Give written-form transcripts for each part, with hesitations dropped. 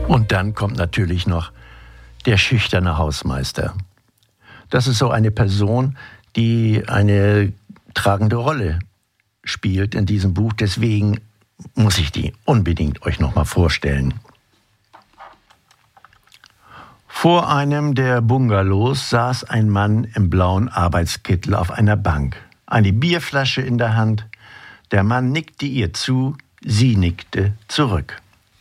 Und dann kommt natürlich noch der schüchterne Hausmeister. Das ist so eine Person, die eine tragende Rolle spielt in diesem Buch. Deswegen muss ich die unbedingt euch nochmal vorstellen. Vor einem der Bungalows saß ein Mann im blauen Arbeitskittel auf einer Bank. Eine Bierflasche in der Hand. Der Mann nickte ihr zu, sie nickte zurück.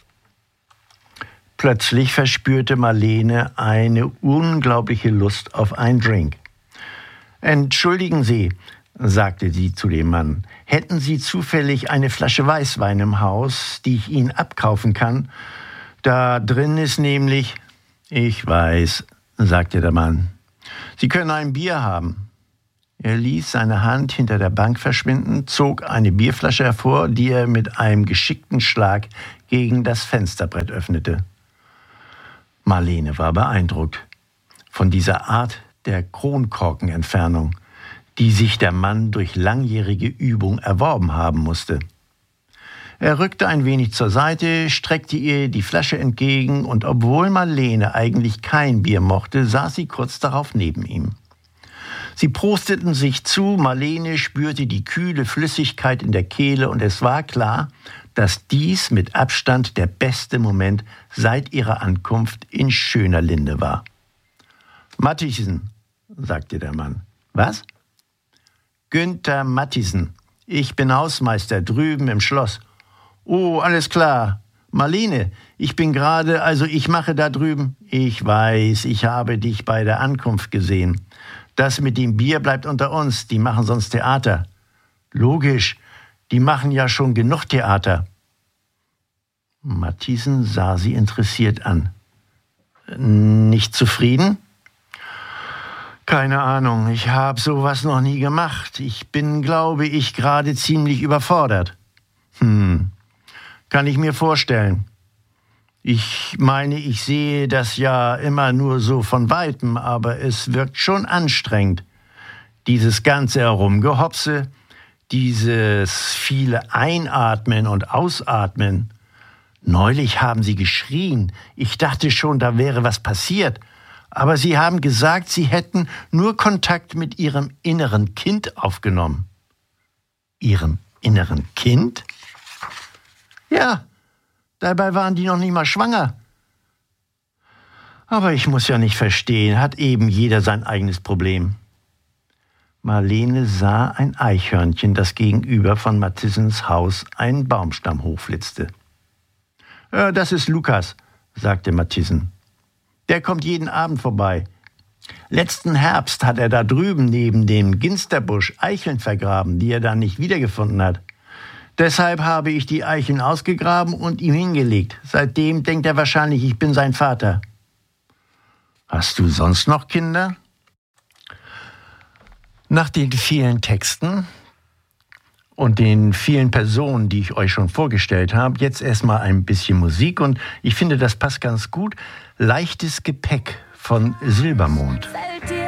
Plötzlich verspürte Marlene eine unglaubliche Lust auf einen Drink. »Entschuldigen Sie«, sagte sie zu dem Mann, »hätten Sie zufällig eine Flasche Weißwein im Haus, die ich Ihnen abkaufen kann? Da drin ist nämlich...« »Ich weiß«, sagte der Mann. »Sie können ein Bier haben.« Er ließ seine Hand hinter der Bank verschwinden, zog eine Bierflasche hervor, die er mit einem geschickten Schlag gegen das Fensterbrett öffnete. Marlene war beeindruckt von dieser Art der Kronkorkenentfernung, die sich der Mann durch langjährige Übung erworben haben musste. Er rückte ein wenig zur Seite, streckte ihr die Flasche entgegen und obwohl Marlene eigentlich kein Bier mochte, saß sie kurz darauf neben ihm. Sie prosteten sich zu, Marlene spürte die kühle Flüssigkeit in der Kehle und es war klar, dass dies mit Abstand der beste Moment seit ihrer Ankunft in Schöner Linde war. »Matthiessen«, sagte der Mann. »Was?« »Günther Matthiessen. Ich bin Hausmeister drüben im Schloss.« »Oh, alles klar. Marlene, ich mache da drüben.« »Ich weiß, ich habe dich bei der Ankunft gesehen. Das mit dem Bier bleibt unter uns, die machen sonst Theater.« »Logisch, die machen ja schon genug Theater.« Matthiessen sah sie interessiert an. »Nicht zufrieden?« »Keine Ahnung, ich habe sowas noch nie gemacht. Ich bin, glaube ich, gerade ziemlich überfordert.« Kann ich mir vorstellen. Ich meine, ich sehe das ja immer nur so von Weitem, aber es wirkt schon anstrengend. Dieses ganze Herumgehopse, dieses viele Einatmen und Ausatmen. Neulich haben Sie geschrien. Ich dachte schon, da wäre was passiert. Aber Sie haben gesagt, Sie hätten nur Kontakt mit Ihrem inneren Kind aufgenommen. Ihrem inneren Kind? Ja, dabei waren die noch nicht mal schwanger. Aber ich muss ja nicht verstehen, hat eben jeder sein eigenes Problem. Marlene sah ein Eichhörnchen, das gegenüber von Matthissens Haus einen Baumstamm hochflitzte. »Das ist Lukas«, sagte Matthiessen. »Der kommt jeden Abend vorbei. Letzten Herbst hat er da drüben neben dem Ginsterbusch Eicheln vergraben, die er dann nicht wiedergefunden hat. Deshalb habe ich die Eicheln ausgegraben und ihm hingelegt. Seitdem denkt er wahrscheinlich, ich bin sein Vater.« »Hast du sonst noch Kinder?« Nach den vielen Texten und den vielen Personen, die ich euch schon vorgestellt habe, jetzt erstmal ein bisschen Musik und ich finde, das passt ganz gut. Leichtes Gepäck von Silbermond.